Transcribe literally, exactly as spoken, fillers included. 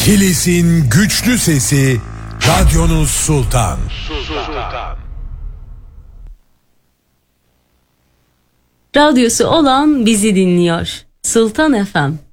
Kilis'in güçlü sesi, radyonuz Sultan. Sultan. Radyosu olan bizi dinliyor. Sultan F M.